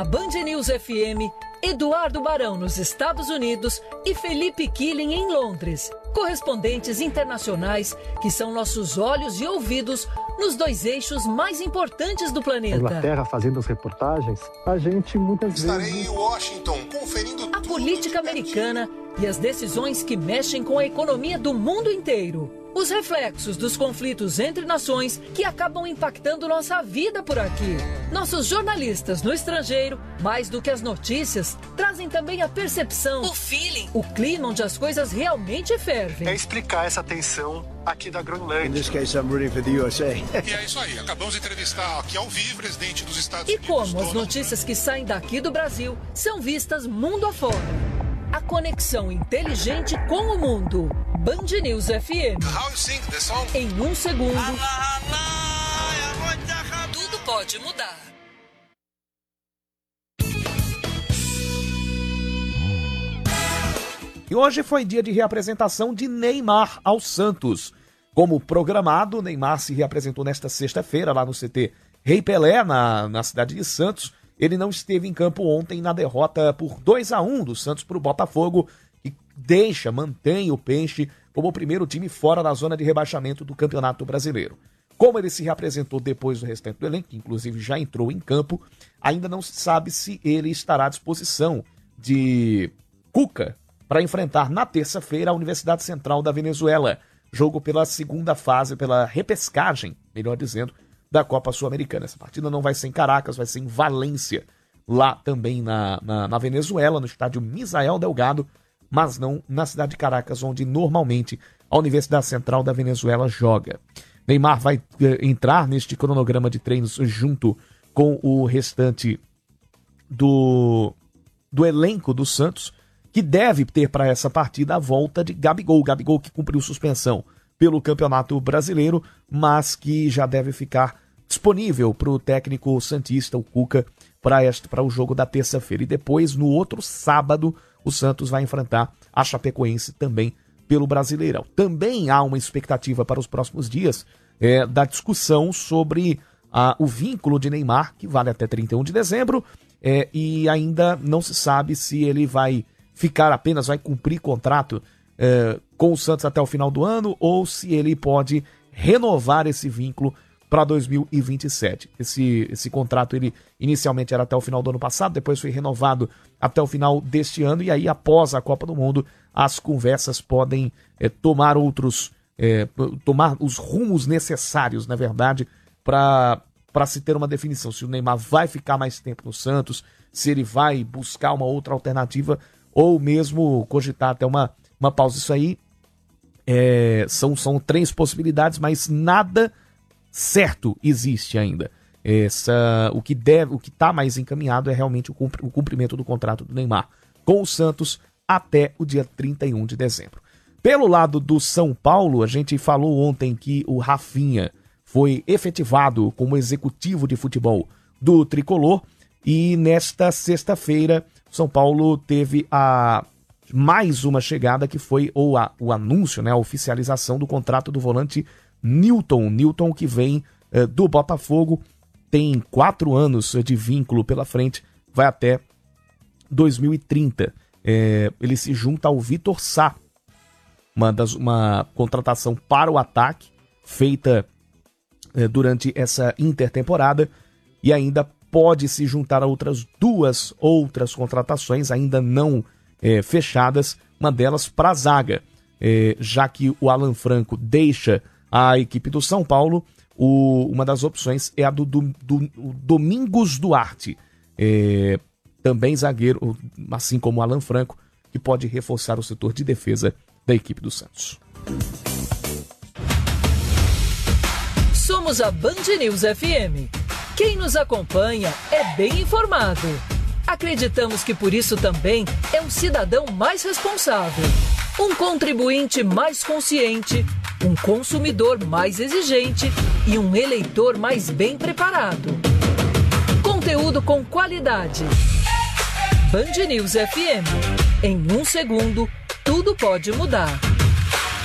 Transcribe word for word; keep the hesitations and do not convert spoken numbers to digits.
na Band News F M, Eduardo Barão nos Estados Unidos e Felipe Killing em Londres. Correspondentes internacionais que são nossos olhos e ouvidos nos dois eixos mais importantes do planeta. Na Inglaterra, fazendo as reportagens, a gente muitas Estarei vezes... Estarei em Washington, conferindo a política americana e as decisões que mexem com a economia do mundo inteiro. Os reflexos dos conflitos entre nações que acabam impactando nossa vida por aqui. Nossos jornalistas no estrangeiro, mais do que as notícias, trazem também a percepção, o feeling, o clima onde as coisas realmente fervem. É explicar essa tensão aqui da Groenlândia. In this case, I'm rooting for the U S A. E é isso aí, acabamos de entrevistar aqui ao vivo o presidente dos Estados e Unidos. E como as Donald notícias que saem daqui do Brasil são vistas mundo afora. A conexão inteligente com o mundo. Band News F M. How you sing the song? Em um segundo, tudo pode mudar. E hoje foi dia de reapresentação de Neymar ao Santos. Como programado, Neymar se reapresentou nesta sexta-feira lá no C T Rei Pelé, na, na cidade de Santos. Ele não esteve em campo ontem na derrota por dois a um do Santos para o Botafogo, que deixa, mantém o Peixe como o primeiro time fora da zona de rebaixamento do Campeonato Brasileiro. Como ele se reapresentou depois do restante do elenco, que inclusive já entrou em campo, ainda não se sabe se ele estará à disposição de Cuca para enfrentar na terça-feira a Universidade Central da Venezuela, jogo pela segunda fase, pela repescagem, melhor dizendo, da Copa Sul-Americana. Essa partida não vai ser em Caracas, vai ser em Valência, lá também na, na, na Venezuela, no estádio Misael Delgado, mas não na cidade de Caracas, onde normalmente a Universidade Central da Venezuela joga. Neymar vai eh, entrar neste cronograma de treinos junto com o restante do, do elenco do Santos, que deve ter para essa partida a volta de Gabigol. Gabigol que cumpriu suspensão pelo Campeonato Brasileiro, mas que já deve ficar disponível para o técnico santista, o Cuca, para o jogo da terça-feira. E depois, no outro sábado, o Santos vai enfrentar a Chapecoense também pelo Brasileirão. Também há uma expectativa para os próximos dias é, da discussão sobre a, o vínculo de Neymar, que vale até trinta e um de dezembro, é, e ainda não se sabe se ele vai ficar apenas, vai cumprir contrato é, com o Santos até o final do ano, ou se ele pode renovar esse vínculo para dois mil e vinte e sete. Esse, esse contrato ele inicialmente era até o final do ano passado, depois foi renovado até o final deste ano, e aí após a Copa do Mundo as conversas podem é, tomar outros, é, tomar os rumos necessários, na verdade, para para se ter uma definição, se o Neymar vai ficar mais tempo no Santos, se ele vai buscar uma outra alternativa, ou mesmo cogitar até uma, uma pausa. Isso aí é, são, são três possibilidades, mas nada certo existe ainda. Essa, o que deve, o que está mais encaminhado é realmente o cumprimento do contrato do Neymar com o Santos até o dia trinta e um de dezembro. Pelo lado do São Paulo, a gente falou ontem que o Rafinha foi efetivado como executivo de futebol do Tricolor, e nesta sexta-feira São Paulo teve a mais uma chegada que foi ou a, o anúncio, né, a oficialização do contrato do volante Nilton. Nilton que vem eh, do Botafogo, tem quatro anos de vínculo pela frente, vai até dois mil e trinta. É, ele se junta ao Vitor Sá, uma, das, uma contratação para o ataque feita é, durante essa intertemporada, e ainda pode se juntar a outras duas outras contratações ainda não é, fechadas, uma delas para a zaga, é, já que o Alan Franco deixa a equipe do São Paulo. O, uma das opções é a do, do, do Domingos Duarte, é, também zagueiro, assim como o Alan Franco, que pode reforçar o setor de defesa da equipe do Santos. Somos a Band News F M. Quem nos acompanha é bem informado. Acreditamos que por isso também é um cidadão mais responsável, um contribuinte mais consciente, um consumidor mais exigente e um eleitor mais bem preparado. Conteúdo com qualidade. Band News F M. Em um segundo, tudo pode mudar.